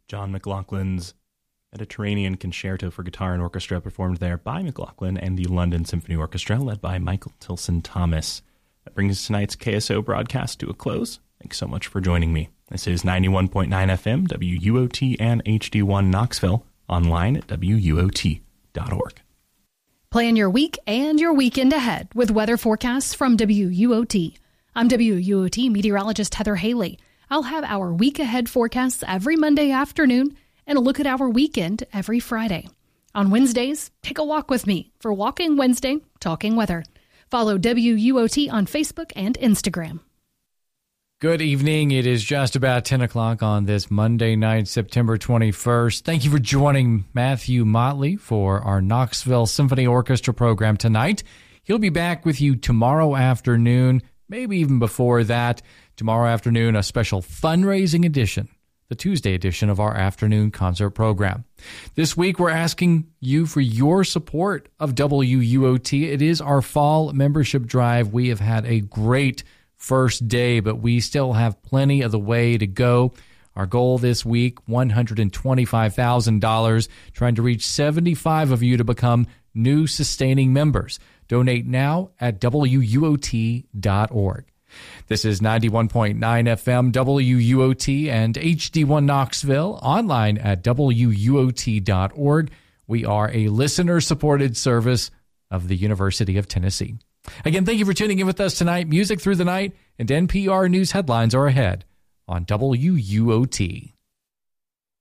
John McLaughlin's Mediterranean Concerto for Guitar and Orchestra, performed there by McLaughlin and the London Symphony Orchestra, led by Michael Tilson Thomas. That brings tonight's KSO broadcast to a close. Thanks so much for joining me. This is 91.9 FM, WUOT and HD1 Knoxville, online at WUOT.org. Plan your week and your weekend ahead with weather forecasts from WUOT. I'm WUOT meteorologist Heather Haley. I'll have our week ahead forecasts every Monday afternoon and a look at our weekend every Friday. On Wednesdays, take a walk with me for Walking Wednesday, Talking Weather. Follow WUOT on Facebook and Instagram. Good evening. It is just about 10 o'clock on this Monday night, September 21st. Thank you for joining Matthew Motley for our Knoxville Symphony Orchestra program tonight. He'll be back with you tomorrow afternoon, maybe even before that. Tomorrow afternoon, a special fundraising edition, the Tuesday edition of our afternoon concert program. This week, we're asking you for your support of WUOT. It is our fall membership drive. We have had a great first day, but we still have plenty of the way to go. Our goal this week, $125,000, trying to reach 75 of you to become new sustaining members. Donate now at WUOT.org. This is 91.9 FM, WUOT, and HD1 Knoxville, online at WUOT.org. We are a listener-supported service of the University of Tennessee. Again, thank you for tuning in with us tonight. Music through the night and NPR News headlines are ahead on WUOT.